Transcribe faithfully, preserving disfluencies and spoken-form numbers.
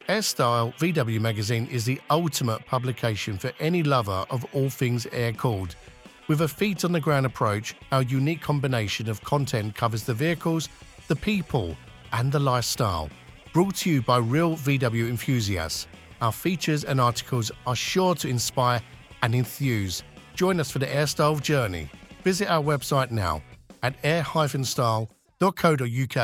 Airstyle V W magazine is the ultimate publication for any lover of all things air-cooled. With a feet-on-the-ground approach, our unique combination of content covers the vehicles, the people, and the lifestyle. Brought to you by real V W enthusiasts, our features and articles are sure to inspire and enthuse. Join us for the Airstyle journey. Visit our website now at air dash style dot co dot uk